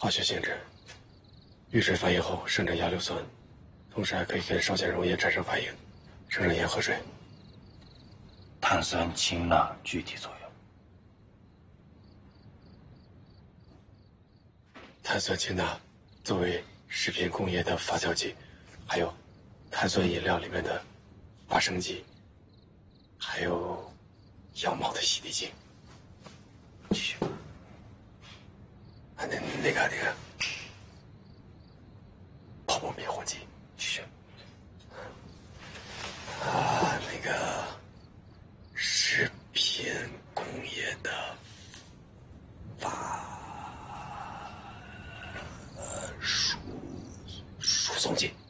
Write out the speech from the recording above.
化学性质，遇水反应后生成亚硫酸，同时还可以跟烧碱溶液产生反应，生成盐和水。 碳酸氢钠具体作用。 碳酸氢钠作为食品工业的发酵剂，还有碳酸饮料里面的发生剂，还有羊毛的洗涤剂。那个泡沫灭火剂。那个食品工业的输送剂。